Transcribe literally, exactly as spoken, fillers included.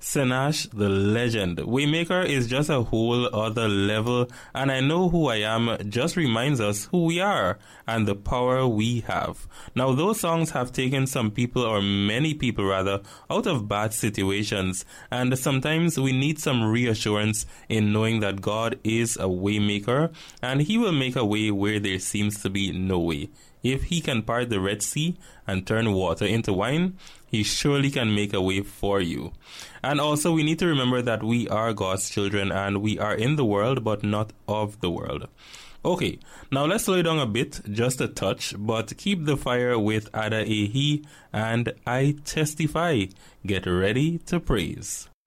Sinash, the legend. Waymaker is just a whole other level, and I Know Who I Am just reminds us who we are and the power we have. Now, those songs have taken some people, or many people rather, out of bad situations, and sometimes we need some reassurance in knowing that God is a waymaker, and He will make a way where there seems to be no way. If He can part the Red Sea and turn water into wine, He surely can make a way for you. And also, we need to remember that we are God's children and we are in the world, but not of the world. Okay, now let's slow it down a bit, just a touch, but keep the fire with Ada Ehi and I Testify. Get ready to praise.